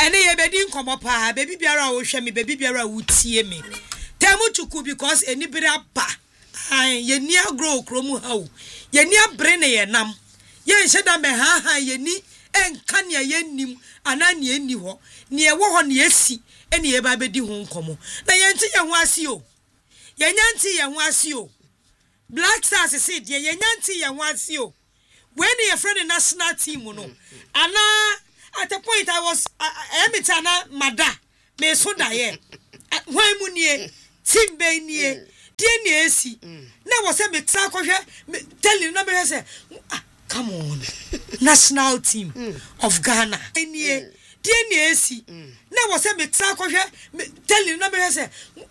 ene ye bedi nkomo pa baby biara wo hwe me baby biara wo tie me temu chuku because eni bira pa ye ni agro kromu hawo ye ni abre ne ye nam ye nheda me ha ye ni enka ne ye nim ana ne eni ho ne ye wo ho ne esi ene ye ba bedi ho nkomo na ye nti ye ho ase o ye nyanti ye ho ase o Black Stars said ye nyanti ye ho ase o when your friend in national team no ana at a point I was emitana mada me so da ye why mu nie team be nie die nie esi na wo se me tra kohwe telling na be say come on national team of Ghana nie die nie esi na wo se me tra kohwe telling na be say